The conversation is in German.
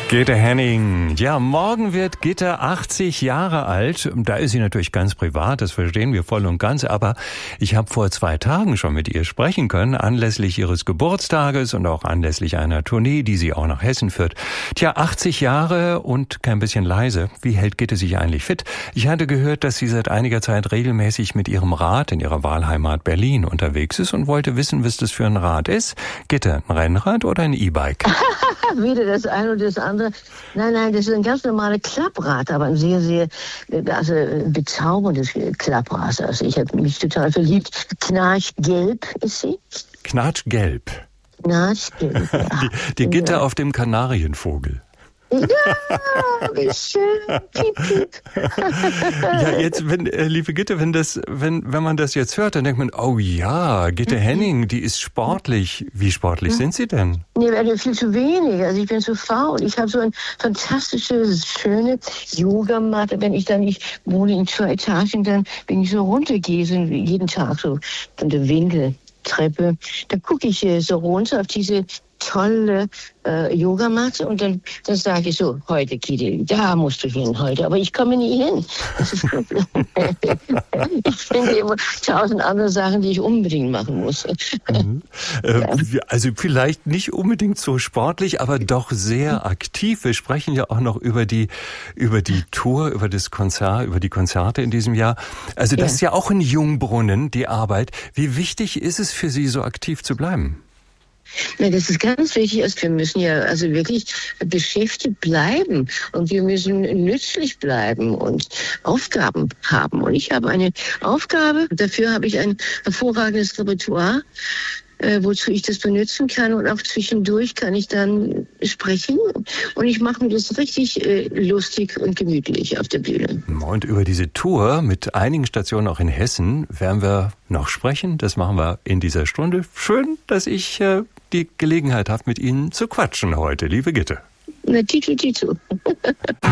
Gitte Henning. Ja, morgen wird Gitte 80 Jahre alt. Da ist sie natürlich ganz privat, das verstehen wir voll und ganz. Aber ich habe vor 2 Tagen schon mit ihr sprechen können, anlässlich ihres Geburtstages und auch anlässlich einer Tournee, die sie auch nach Hessen führt. Tja, 80 Jahre und kein bisschen leise. Wie hält Gitte sich eigentlich fit? Ich hatte gehört, dass sie seit einiger Zeit regelmäßig mit ihrem Rad in ihrer Wahlheimat Berlin unterwegs ist und wollte wissen, was das für ein Rad ist. Gitte, ein Rennrad oder ein E-Bike? Weder das eine oder das andere. Nein, das ist ein ganz normales Klapprad, aber ein sehr, sehr bezauberndes Klapprad. Also ich habe mich total verliebt. Knatschgelb ist sie. Knatschgelb. Knatschgelb, ja. Die Gitte auf dem Kanarienvogel. Ja, wie schön. Piep, piep. Ja, jetzt, liebe Gitte, wenn man das jetzt hört, dann denkt man, oh ja, Gitte Henning, die ist sportlich. Wie sportlich sind Sie denn? Nee, viel zu wenig. Also ich bin zu faul. Ich habe so eine fantastische, schöne Yogamatte. Wenn ich wohne in 2 Etagen, dann bin ich so runtergehe, jeden Tag so von der Winkeltreppe. Dann gucke ich so runter auf diese tolle Yogamatte und dann sage ich so, heute Kitty, da musst du hin heute, aber ich komme nie hin. Das ist ich finde immer 1000 andere Sachen, die ich unbedingt machen muss. Also vielleicht nicht unbedingt so sportlich, aber doch sehr aktiv. Wir sprechen ja auch noch über die Tour, über die Konzerte in diesem Jahr. Also das ist ja auch ein Jungbrunnen, die Arbeit. Wie wichtig ist es für Sie, so aktiv zu bleiben? Ja, das ist ganz wichtig. Wir müssen ja also wirklich beschäftigt bleiben und wir müssen nützlich bleiben und Aufgaben haben. Und ich habe eine Aufgabe, dafür habe ich ein hervorragendes Repertoire, wozu ich das benutzen kann und auch zwischendurch kann ich dann sprechen und ich mache mir das richtig lustig und gemütlich auf der Bühne. Und über diese Tour mit einigen Stationen auch in Hessen werden wir noch sprechen. Das machen wir in dieser Stunde. Schön, dass ich die Gelegenheit habe, mit Ihnen zu quatschen heute, liebe Gitte. Na, Titu.